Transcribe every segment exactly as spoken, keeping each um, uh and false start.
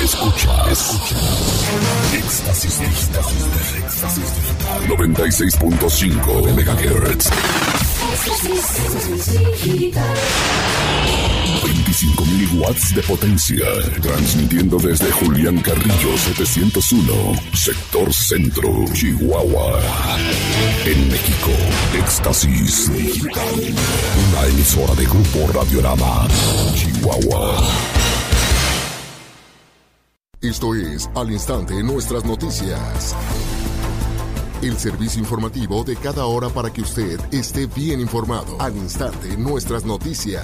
Escucha, escucha. Éxtasis Digital. Éxtasis Digital. noventa y seis punto cinco megahertz. veinticinco mil watts de potencia. Transmitiendo desde Julián Carrillo setecientos uno, sector centro, Chihuahua. En México, Éxtasis Digital. Una emisora de Grupo Radiorama, Chihuahua. Esto es Al Instante Nuestras Noticias. El servicio informativo de cada hora para que usted esté bien informado. Al Instante Nuestras Noticias.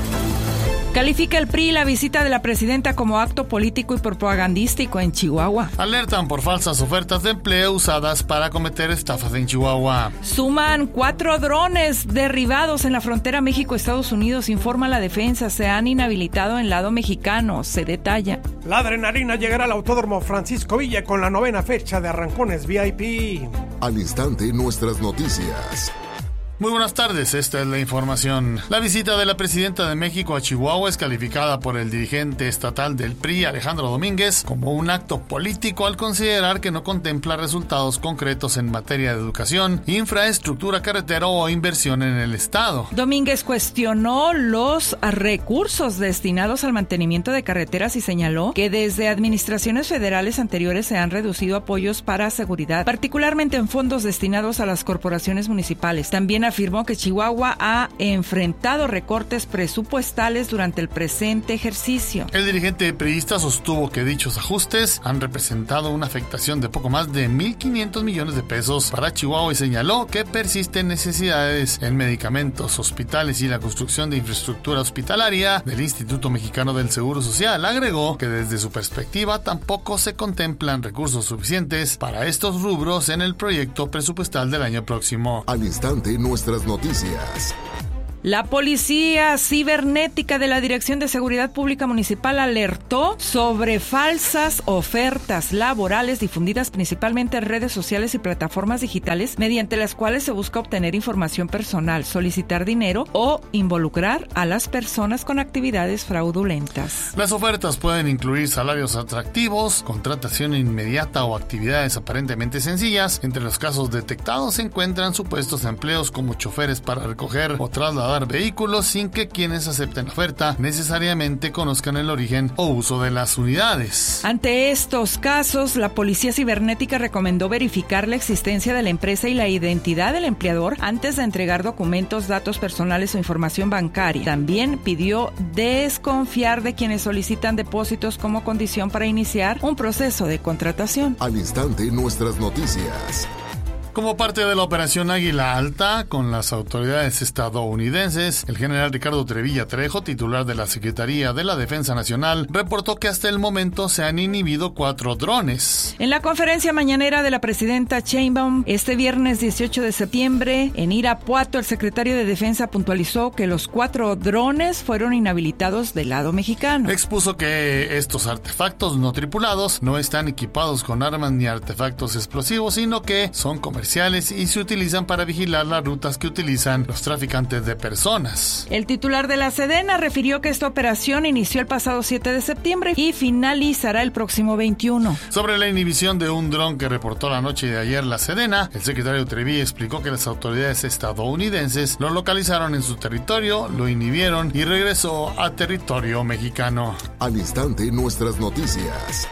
Califica el P R I la visita de la presidenta como acto político y propagandístico en Chihuahua. Alertan por falsas ofertas de empleo usadas para cometer estafas en Chihuahua. Suman cuatro drones derribados en la frontera México-Estados Unidos, informa la defensa. Se han inhabilitado en lado mexicano, se detalla. La adrenalina llegará al Autódromo Francisco Villa con la novena fecha de Arrancones V I P. Al Instante Nuestras Noticias. Muy buenas tardes, esta es la información. La visita de la presidenta de México a Chihuahua es calificada por el dirigente estatal del P R I, Alejandro Domínguez, como un acto político al considerar que no contempla resultados concretos en materia de educación, infraestructura carretera o inversión en el Estado. Domínguez cuestionó los recursos destinados al mantenimiento de carreteras y señaló que desde administraciones federales anteriores se han reducido apoyos para seguridad, particularmente en fondos destinados a las corporaciones municipales. También afirmó que Chihuahua ha enfrentado recortes presupuestales durante el presente ejercicio. El dirigente priista sostuvo que dichos ajustes han representado una afectación de poco más de mil quinientos millones de pesos para Chihuahua y señaló que persisten necesidades en medicamentos, hospitales y la construcción de infraestructura hospitalaria del Instituto Mexicano del Seguro Social. Agregó que desde su perspectiva tampoco se contemplan recursos suficientes para estos rubros en el proyecto presupuestal del año próximo. Al instante Nuestras Noticias. La Policía Cibernética de la Dirección de Seguridad Pública Municipal alertó sobre falsas ofertas laborales difundidas principalmente en redes sociales y plataformas digitales mediante las cuales se busca obtener información personal, solicitar dinero o involucrar a las personas con actividades fraudulentas. Las ofertas pueden incluir salarios atractivos, contratación inmediata o actividades aparentemente sencillas. Entre los casos detectados se encuentran supuestos empleos como choferes para recoger o trasladar vehículos sin que quienes acepten la oferta necesariamente conozcan el origen o uso de las unidades. Ante estos casos, la Policía Cibernética recomendó verificar la existencia de la empresa y la identidad del empleador antes de entregar documentos, datos personales o información bancaria. También pidió desconfiar de quienes solicitan depósitos como condición para iniciar un proceso de contratación. Al instante, Nuestras Noticias. Como parte de la operación Águila Alta, con las autoridades estadounidenses, el general Ricardo Trevilla Trejo, titular de la Secretaría de la Defensa Nacional, reportó que hasta el momento se han inhibido cuatro drones. En la conferencia mañanera de la presidenta Sheinbaum, este viernes dieciocho de septiembre, en Irapuato, el secretario de Defensa puntualizó que los cuatro drones fueron inhabilitados del lado mexicano. Expuso que estos artefactos no tripulados no están equipados con armas ni artefactos explosivos, sino que son comerciales y se utilizan para vigilar las rutas que utilizan los traficantes de personas. El titular de la Sedena refirió que esta operación inició el pasado siete de septiembre y finalizará el próximo veintiuno. Sobre la inhibición de un dron que reportó la noche de ayer la Sedena, el secretario Trevilla explicó que las autoridades estadounidenses lo localizaron en su territorio, lo inhibieron y regresó a territorio mexicano. Al instante, Nuestras Noticias.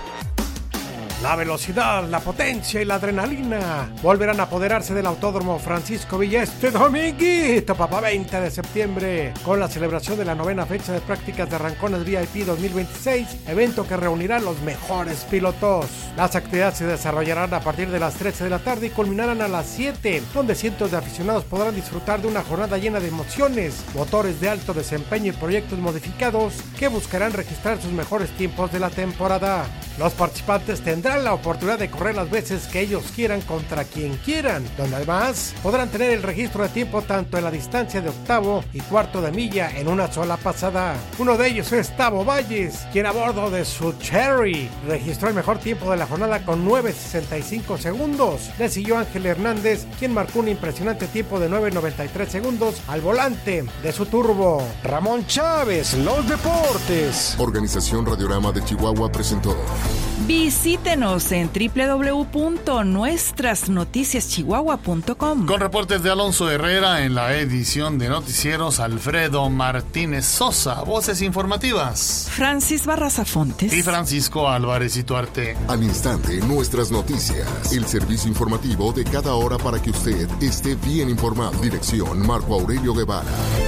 La velocidad, la potencia y la adrenalina volverán a apoderarse del Autódromo Francisco Villa este dominguito, papá, veinte de septiembre, con la celebración de la novena fecha de prácticas de Arrancones V I P dos mil veintiséis, evento que reunirá a los mejores pilotos. Las actividades se desarrollarán a partir de las trece de la tarde y culminarán a las siete, donde cientos de aficionados podrán disfrutar de una jornada llena de emociones, motores de alto desempeño y proyectos modificados que buscarán registrar sus mejores tiempos de la temporada. Los participantes tendrán la oportunidad de correr las veces que ellos quieran contra quien quieran, donde además podrán tener el registro de tiempo tanto en la distancia de octavo y cuarto de milla en una sola pasada. Uno de ellos es Tavo Valles, quien a bordo de su Cherry registró el mejor tiempo de la jornada con nueve sesenta y cinco segundos. Le siguió Ángel Hernández, quien marcó un impresionante tiempo de nueve noventa y tres segundos al volante de su turbo. Ramón Chávez, los deportes. Organización Radiorama de Chihuahua presentó. Visítenos en doble u doble u doble u punto nuestras noticias chihuahua punto com. Con reportes de Alonso Herrera en la edición de noticieros, Alfredo Martínez Sosa, voces informativas, Francis Barraza Fontes y Francisco Álvarez Ituarte. Al instante, nuestras noticias. El servicio informativo de cada hora para que usted esté bien informado. Dirección Marco Aurelio Guevara.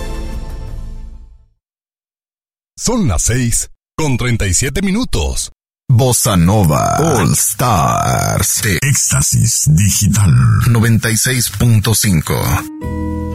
Son las seis con treinta y siete minutos. Bossa Nova All Stars de Éxtasis Digital noventa y seis punto cinco.